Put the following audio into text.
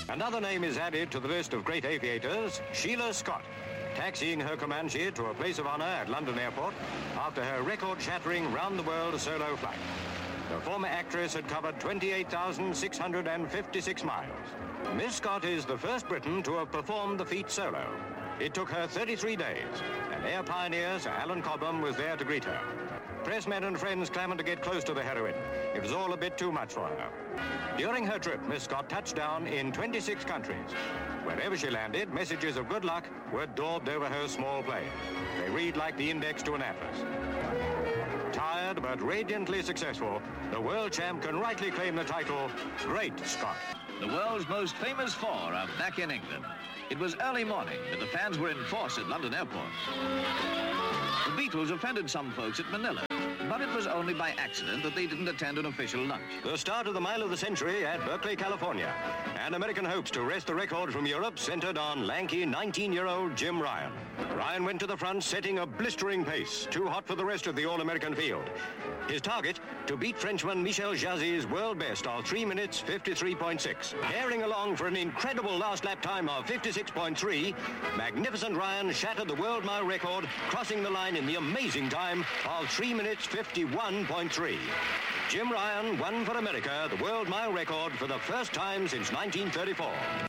Another name is added to the list of great aviators, Sheila Scott, taxiing her Comanche to a place of honor at London Airport after her record-shattering round-the-world solo flight. The former actress had covered 28,656 miles. Miss Scott is the first Briton to have performed the feat solo. It took her 33 days, and Air Pioneer Sir Alan Cobham was there to greet her. Pressmen and friends clamored to get close to the heroine. It was all a bit too much for her. During her trip, Miss Scott touched down in 26 countries. Wherever she landed, messages of good luck were daubed over her small plane. They read like the index to an atlas. Tired but radiantly successful, the world champ can rightly claim the title, Great Scott. The world's most famous four are back in England. It was early morning, but the fans were in force at London Airport. The Beatles offended some folks at Manila, but it was only by accident that they didn't attend an official lunch. The start of the mile of the century at Berkeley, California. And American hopes to wrest the record from Europe centered on lanky 19-year-old Jim Ryan. Ryan went to the front, setting a blistering pace, too hot for the rest of the All-American field. His target, to beat Frenchman Michel Jazzy's world best of 3 minutes 53.6. Tearing along for an incredible last lap time of 56.3, magnificent Ryan shattered the world mile record, crossing the line in the amazing time of 3 minutes 51.3. Jim Ryan won for America the world mile record for the first time since 1934.